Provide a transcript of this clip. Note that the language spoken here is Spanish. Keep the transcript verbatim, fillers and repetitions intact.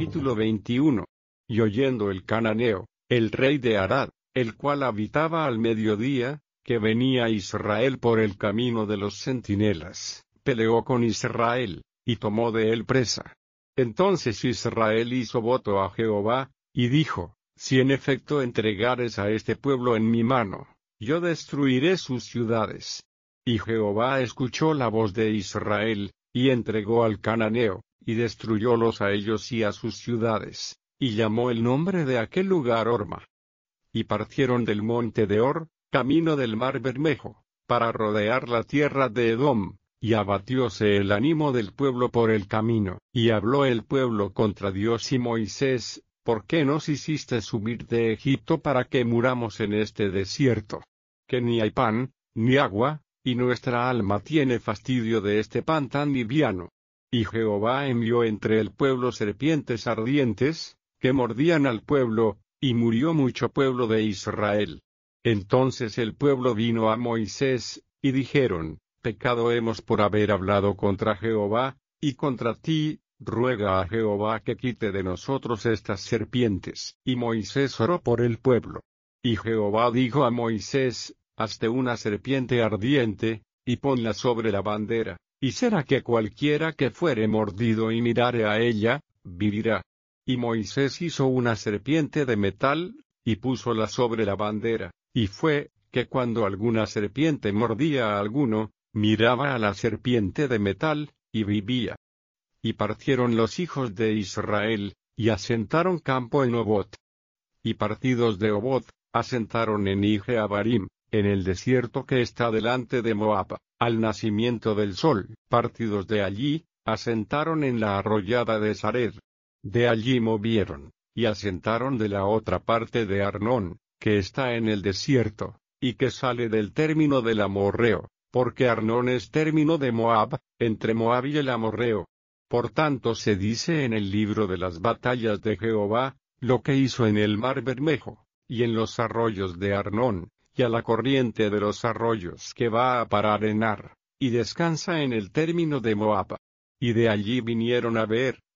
Capítulo veintiuno. Y oyendo el cananeo, el rey de Arad, el cual habitaba al mediodía, que venía Israel por el camino de los centinelas, peleó con Israel, y tomó de él presa. Entonces Israel hizo voto a Jehová, y dijo: Si en efecto entregares a este pueblo en mi mano, yo destruiré sus ciudades. Y Jehová escuchó la voz de Israel, y entregó al cananeo, y destruyólos a ellos y a sus ciudades, y llamó el nombre de aquel lugar Horma. Y partieron del monte de Hor, camino del mar Bermejo, para rodear la tierra de Edom, y abatióse el ánimo del pueblo por el camino, y habló el pueblo contra Dios y Moisés: ¿Por qué nos hiciste subir de Egipto para que muramos en este desierto? Que ni hay pan, ni agua, y nuestra alma tiene fastidio de este pan tan liviano. Y Jehová envió entre el pueblo serpientes ardientes, que mordían al pueblo, y murió mucho pueblo de Israel. Entonces el pueblo vino a Moisés, y dijeron: Pecado hemos por haber hablado contra Jehová, y contra ti, ruega a Jehová que quite de nosotros estas serpientes. Y Moisés oró por el pueblo. Y Jehová dijo a Moisés: Hazte una serpiente ardiente, y ponla sobre la bandera, y será que cualquiera que fuere mordido y mirare a ella, vivirá. Y Moisés hizo una serpiente de metal, y púsola sobre la bandera, y fue, que cuando alguna serpiente mordía a alguno, miraba a la serpiente de metal, y vivía. Y partieron los hijos de Israel, y asentaron campo en Obot. Y partidos de Obot, asentaron en Ije-Abarim, en el desierto que está delante de Moab, al nacimiento del sol. Partidos de allí, asentaron en la arroyada de Sared. De allí movieron, y asentaron de la otra parte de Arnón, que está en el desierto, y que sale del término del amorreo, porque Arnón es término de Moab, entre Moab y el amorreo. Por tanto se dice en el libro de las batallas de Jehová, lo que hizo en el mar Bermejo, y en los arroyos de Arnón, y a la corriente de los arroyos que va a parar en Ar, y descansa en el término de Moab. Y de allí vinieron a ver,